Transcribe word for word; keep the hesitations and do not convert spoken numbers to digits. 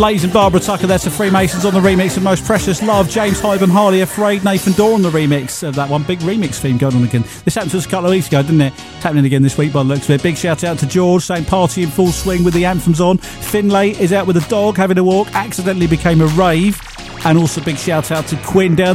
Blaze and Barbara Tucker, that's the Freemasons on the remix of Most Precious Love. James Hyde and Harley Afraid, Nathan Dorr on the remix of that one. Big remix theme going on again. This happened to us a couple of weeks ago, didn't it? It's happening again this week by the looks of it. Big shout out to George saying party in full swing with the anthems on. Finlay is out with a dog having a walk, accidentally became a rave. And also big shout out to Quinn down